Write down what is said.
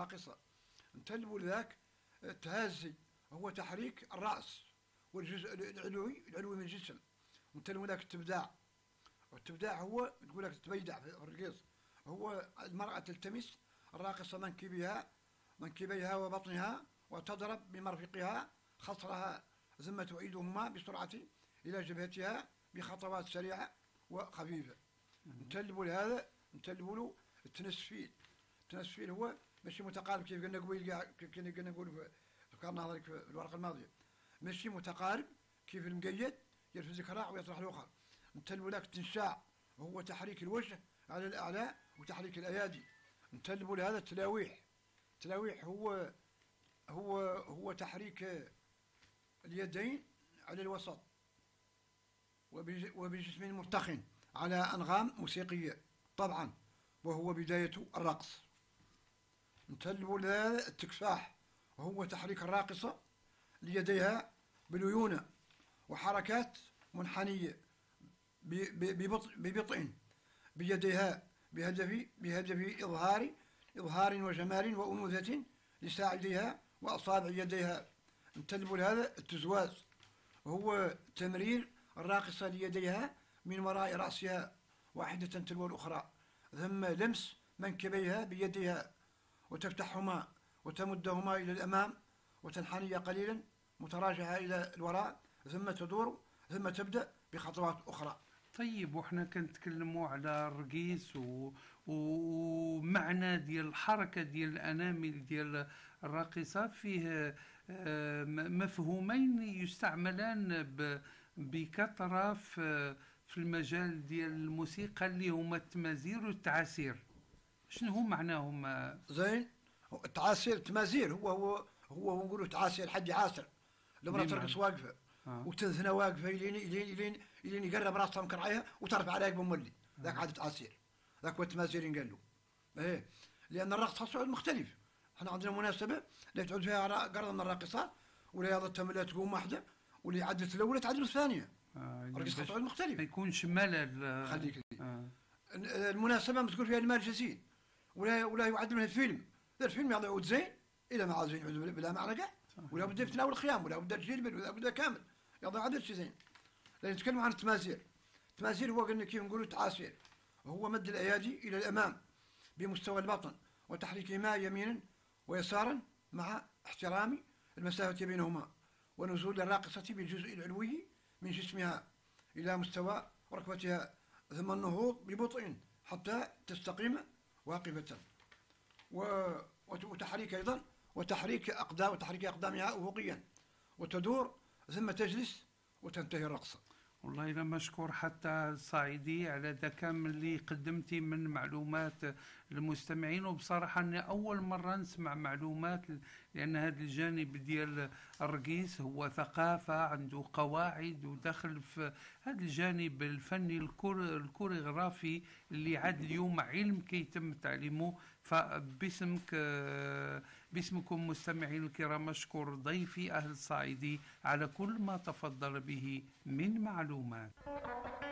الراقصة. نتلبوا ذاك التهازي هو تحريك الرأس والجزء العلوي من الجسم. نتلبوا ذاك التبداع، والتبداع هو تقول لك تبيدع في الرقيص، هو المرأة تلتمس الراقصة منكبيها وبطنها وتضرب بمرفقها خصرها ثم تعيدهما بسرعة إلى جبهتها بخطوات سريعة وخفيفة. نتلبوا لهذا، نتلبوا له التنسفيل. التنسفيل هو ماشي متقارب كيف قلنا قبيل، كنا نقول ذكرنا هذيك في الورقة الماضية، ماشي متقارب كيف المقيد يرفز الكراع ويطرح الأخر. نتلبوا لك التنشاع وهو تحريك الوجه على الأعلى وتحريك الأيادي. نتلبوا لهذا التلاويح. التلاويح هو تحريك اليدين على الوسط وبجسم مرتخٍ على أنغام موسيقية طبعا، وهو بداية الرقص. نتلبوا لهذا التكفاح وهو تحريك الراقصة ليديها بليونة وحركات منحنية ببطء بيديها بهدف إظهار وجمال وأنوثة لساعديها وأصابع يديها. نتلبوا لهذا التزواز وهو تمرير الراقصة ليديها من وراء رأسها واحدة تلو الأخرى، ثم لمس منكبيها بيديها وتفتحهما وتمدهما إلى الأمام وتنحني قليلا متراجعة إلى الوراء، ثم تدور ثم تبدأ بخطوات أخرى. طيب، وإحنا كنتكلموا على الرقيص ومعنى ديال الحركة ديال الأنامل ديال الراقصة فيه مفهومين يستعملان بكثرة في المجال ديال الموسيقى اللي هما التمازير والتعاسير. شنو هو معناهم؟ زين، التعاسير التمازير هو نقولوا تعاسير حد يعاسر لما ترقص واقفه وتنثنى واقفه الين يقرب راسها مكرعيها وترفع عليك بمولي، ذاك عاد تعاسير، ذاك هو التمازير قال له. ايه، لان الرقص خاصه مختلف. احنا عندنا مناسبه اللي تعود فيها قرض من الراقصات ولا يضطم لا تقوم واحده واللي عدت الاولى تعدل الثانيه. الرقص خاصه مختلف، ما يكونش ملل. خليك المناسبه ما تكون فيها المال جزيل ولا يعد منها الفيلم. الفيلم يعود زين الى ما عاد زين بلا معنى كاع، ولا بدا يتناول الخيام ولا بدا تجلبل ولا بدا كامل يعطي عدد شي زين. لان نتكلم عن التمازير. التمازير هو قلنا كيف نقولوا تعاسير، وهو مد الايادي الى الامام بمستوى البطن وتحريكهما يمينا ويسارا مع احترام المسافه بينهما ونزول الراقصه بالجزء العلوي من جسمها الى مستوى ركبتها، ثم النهوض ببطء حتى تستقيم واقفه، وتحريك ايضا وتحريك اقدامها افقيا وتدور ثم تجلس وتنتهي الرقصه. والله إلا مشكور حتى الصعيدي على ذاك اللي قدمتي من معلومات للمستمعين. وبصراحة أني أول مرة نسمع معلومات، لأن هذا الجانب ديال الرقيص هو ثقافة، عنده قواعد ودخل في هذا الجانب الفني الكوريغرافي اللي عاد اليوم علم كيتم تعليمه. باسمكم مستمعين الكرام أشكر ضيفي أهل الصعيدي على كل ما تفضل به من معلومات.